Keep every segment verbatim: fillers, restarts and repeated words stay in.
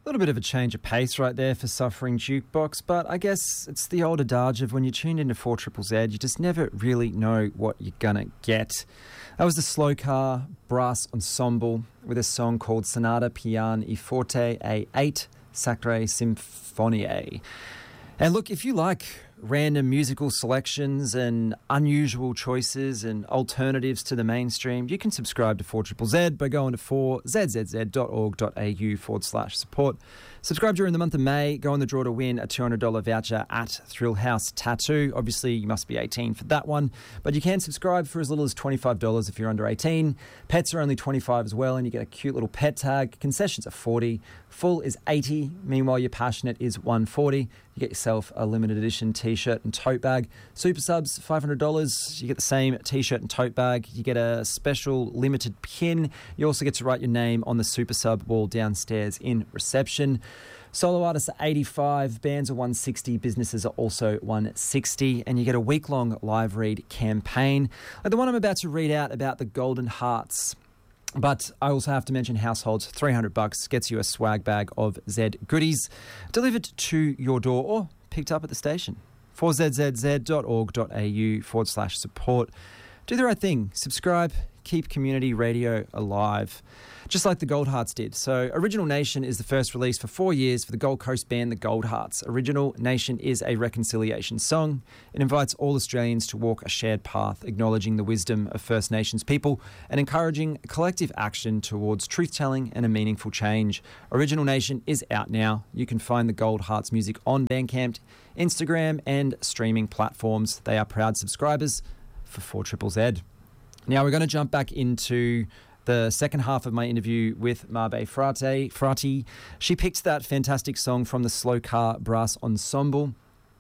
little bit of a change of pace right there for Suffering Jukebox, but I guess it's the old adage of when you tuned into four triple Z, you just never really know what you're gonna get. That was the Slow Car Brass Ensemble with a song called Sonata Pian e Forte A eight Sacre Symphonie. And look, if you like random musical selections and unusual choices and alternatives to the mainstream, you can subscribe to four triple Z by going to four z z z dot org dot a u forward slash support. Subscribe during the month of May. Go on the draw to win a two hundred dollars voucher at Thrill House Tattoo. Obviously, you must be eighteen for that one, but you can subscribe for as little as twenty-five dollars if you're under eighteen. Pets are only twenty-five dollars as well, and you get a cute little pet tag. Concessions are forty dollars. Full is eighty dollars. Meanwhile, your passionate is one hundred forty dollars. You get yourself a limited edition t-shirt and tote bag. Super subs, five hundred dollars. You get the same t-shirt and tote bag. You get a special limited pin. You also get to write your name on the super sub wall downstairs in reception. Solo artists are eighty-five, bands are one hundred sixty, businesses are also one hundred sixty, and you get a week-long live read campaign. Like the one I'm about to read out about the Golden Hearts. But I also have to mention Households, three hundred bucks gets you a swag bag of Z goodies delivered to your door or picked up at the station. four z z z dot org dot a u forward slash support. Do the right thing. Subscribe. Keep community radio alive, just like the Gold Hearts did. So Original Nation is the first release for four years for the Gold Coast band, the Gold Hearts. Original Nation is a reconciliation song. It invites all Australians to walk a shared path, acknowledging the wisdom of First Nations people and encouraging collective action towards truth-telling and a meaningful change. Original Nation is out now. You can find the Gold Hearts music on Bandcamp, Instagram and streaming platforms. They are proud subscribers for four triple Z. Now we're going to jump back into the second half of my interview with Mabe Frate. Frati. She picked that fantastic song from the Slow Car Brass Ensemble,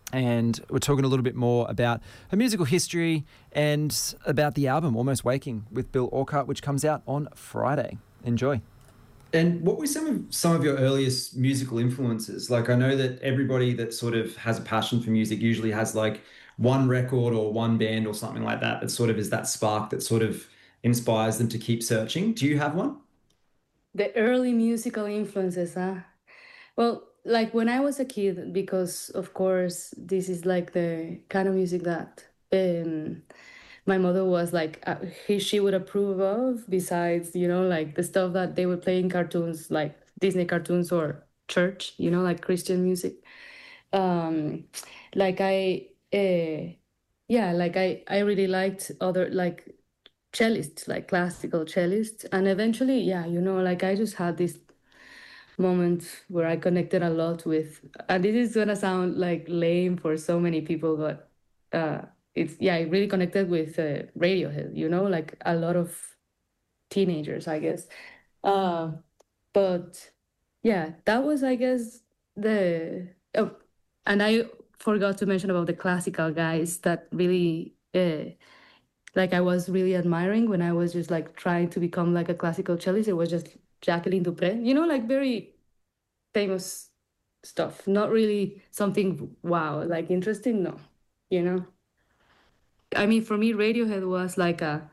and we're talking a little bit more about her musical history and about the album Almost Waking with Bill Orcutt, which comes out on Friday. Enjoy. And what were some of some of your earliest musical influences? Like, I know that everybody that sort of has a passion for music usually has like one record or one band or something like that that sort of is that spark that sort of inspires them to keep searching. Do you have one? The early musical influences, huh? Well, like when I was a kid, because of course this is like the kind of music that um, my mother was like, uh, he, she would approve of, besides, you know, like the stuff that they would play in cartoons, like Disney cartoons or church, you know, like Christian music. Um, like I, uh, yeah, like I, I really liked other, like cellists, like classical cellists. And eventually, yeah, you know, like I just had this moment where I connected a lot with, and this is gonna sound like lame for so many people, but uh, it's, yeah, I really connected with uh, Radiohead, you know, like a lot of teenagers, I guess. Uh, but yeah, that was, I guess, the, oh, and I forgot to mention about the classical guys that really, uh, like I was really admiring when I was just like trying to become like a classical cellist. It was just Jacqueline Dupre, you know, like very famous stuff. Not really something, wow, like interesting, no, you know. I mean, for me, Radiohead was like a,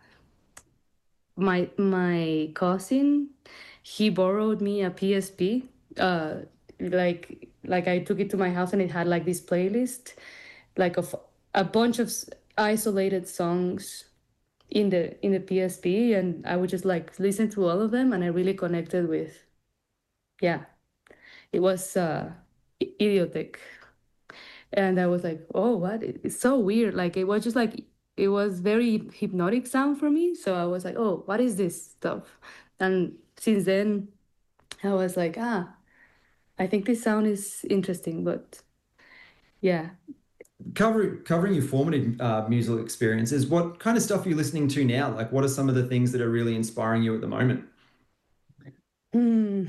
my my cousin, he borrowed me a P S P. Uh, like like I took it to my house and it had like this playlist, like of a bunch of isolated songs in the in the P S P, and I would just like listen to all of them, and I really connected with, yeah, it was uh, idiotic, and I was like, oh, what? It's so weird. Like it was just like it was very hypnotic sound for me. So I was like, oh, what is this stuff? And since then, I was like, ah, I think this sound is interesting, but yeah. Cover, covering your formative uh, musical experiences, what kind of stuff are you listening to now? Like, what are some of the things that are really inspiring you at the moment? Hmm.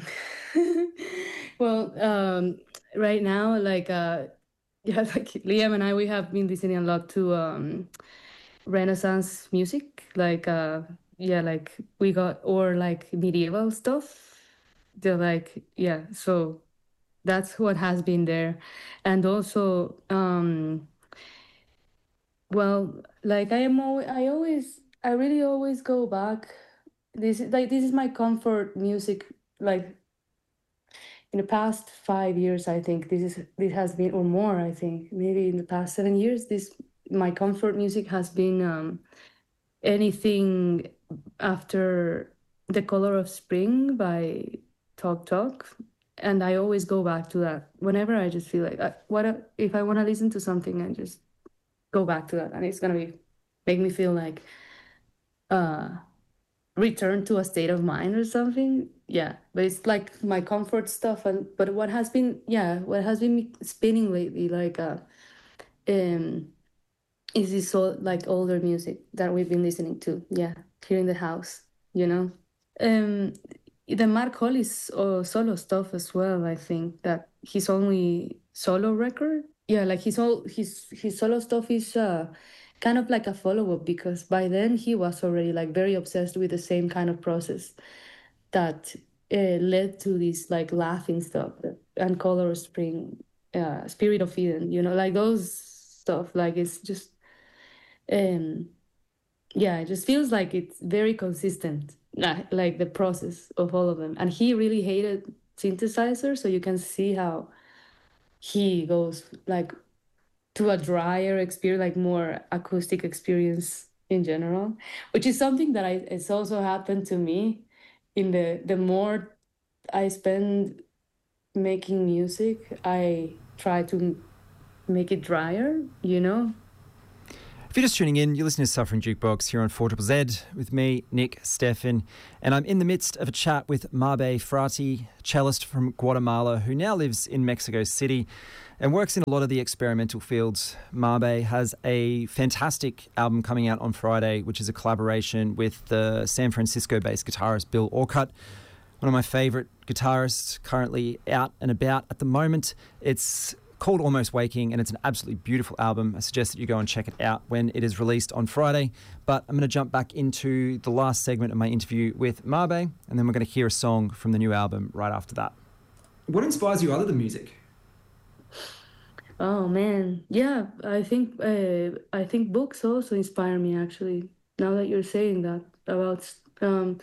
Well, um, right now, like, uh, yeah, like Liam and I, we have been listening a lot to um, Renaissance music, like, uh, yeah, like we got, or like medieval stuff. They're like, yeah, so that's what has been there. And also, um, well, like I am always, I always, I really always go back. This is like, this is my comfort music. Like, in the past five years, I think this is this has been, or more, I think maybe in the past seven years, this my comfort music has been um, anything after The Color of Spring by Talk Talk. And I always go back to that whenever I just feel like, uh, what a- if I want to listen to something, I just go back to that, and it's gonna be make me feel like uh return to a state of mind or something. Yeah, but it's like my comfort stuff. And but what has been, yeah, what has been spinning lately, like uh um is this all like older music that we've been listening to, yeah, here in the house, you know. um the Mark Hollis uh, solo stuff as well. I think that his only solo record, yeah, like his all his his solo stuff is uh kind of like a follow-up, because by then he was already like very obsessed with the same kind of process that uh, led to this like laughing stuff and Color of Spring, uh Spirit of Eden, you know, like those stuff. Like it's just um yeah, it just feels like it's very consistent, like, like the process of all of them. And he really hated synthesizers, so you can see how he goes like to a drier experience, like more acoustic experience in general, which is something that I it's also happened to me. In the the more I spend making music, I try to make it drier, you know. If you're just tuning in, you're listening to Suffering Jukebox here on four Z Z Z with me, Nick Stefan, and I'm in the midst of a chat with Mabe Frati, cellist from Guatemala, who now lives in Mexico City and works in a lot of the experimental fields. Mabe has a fantastic album coming out on Friday, which is a collaboration with the San Francisco-based guitarist Bill Orcutt, one of my favourite guitarists currently out and about at the moment. It's called Almost Waking, and it's an absolutely beautiful album. I suggest that you go and check it out when it is released on Friday. But I'm going to jump back into the last segment of my interview with Mabe, and then we're going to hear a song from the new album right after that. What inspires you other than music? Oh man, yeah, I think uh, I think books also inspire me, actually. Now that you're saying that about um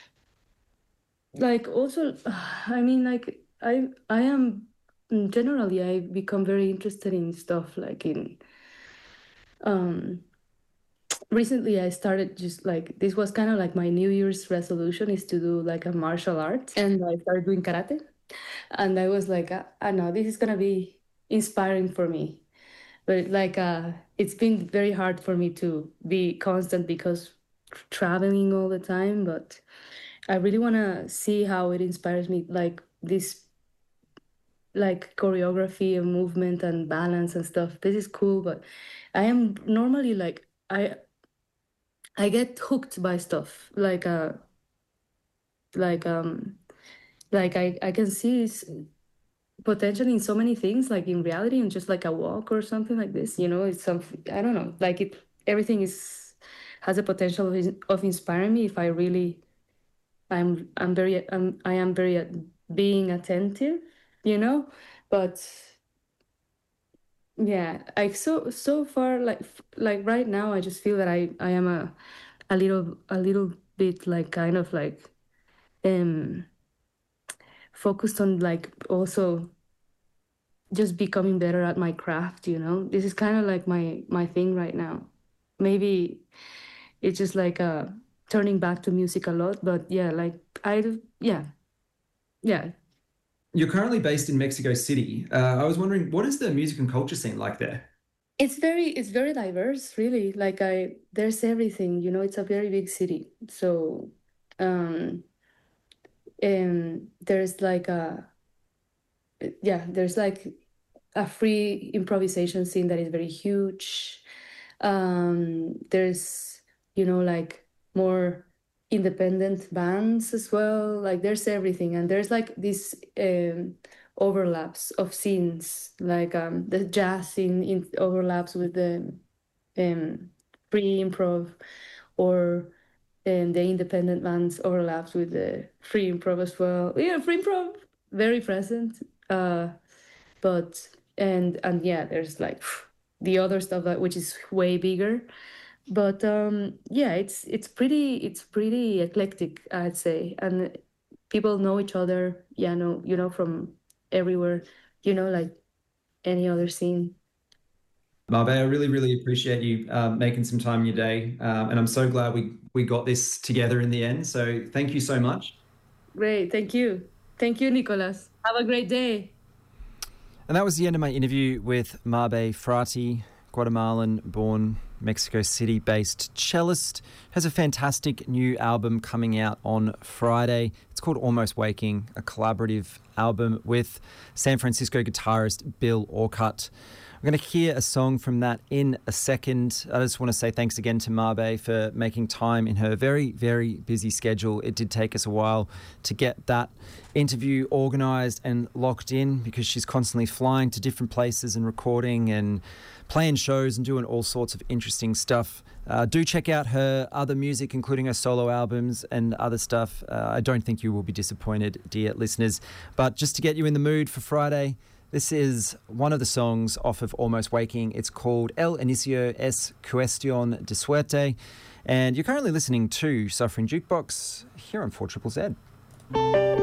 like also I mean, like I I am generally I become very interested in stuff like in um recently I started just like this was kind of like my New Year's resolution, is to do like a martial art, and I started doing karate. And I was like, I, I know this is gonna be inspiring for me. But like uh it's been very hard for me to be constant because tr- traveling all the time. But I really want to see how it inspires me, like this like choreography and movement and balance and stuff. This is cool. But I am normally like i i get hooked by stuff like uh like um like i i can see s- potential in so many things, like in reality, and just like a walk or something like this, you know. It's something, I don't know, like it everything is has a potential of, ins- of inspiring me if I really i'm i'm very I'm, I am very uh, being attentive, you know. But yeah, like so so far, like f- like right now, I just feel that i i am a a little a little bit like kind of like um focused on like also just becoming better at my craft, you know. This is kind of like my my thing right now. Maybe it's just like uh turning back to music a lot. But yeah, like I yeah, yeah. You're currently based in Mexico City. Uh, I was wondering, what is the music and culture scene like there? It's very it's very diverse, really. Like I there's everything, you know. It's a very big city. So um and there's like a yeah, there's like a free improvisation scene that is very huge. Um, there's, you know, like more independent bands as well. Like there's everything, and there's like these um, overlaps of scenes, like um, the jazz scene in overlaps with the um, free improv, or um, the independent bands overlaps with the free improv as well. Yeah, free improv very present. Uh, but and and yeah, there's like the other stuff that which is way bigger. But um yeah, it's it's pretty it's pretty eclectic, I'd say. And people know each other, yeah, no, you know, from everywhere, you know, like any other scene. Marbe, I really, really appreciate you uh, making some time in your day, um, and I'm so glad we we got this together in the end. So thank you so much. Great, thank you. Thank you, Nicolas. Have a great day. And that was the end of my interview with Marbe Frati, Guatemalan-born, Mexico City-based cellist. Has a fantastic new album coming out on Friday. It's called Almost Waking, a collaborative album with San Francisco guitarist Bill Orcutt. We're going to hear a song from that in a second. I just want to say thanks again to Marbe for making time in her very, very busy schedule. It did take us a while to get that interview organised and locked in because she's constantly flying to different places and recording and playing shows and doing all sorts of interesting stuff. Uh, do check out her other music, including her solo albums and other stuff. Uh, I don't think you will be disappointed, dear listeners. But just to get you in the mood for Friday, this is one of the songs off of Almost Waking. It's called El Inicio es Cuestión de Suerte. And you're currently listening to Suffering Jukebox here on four Z Z Z.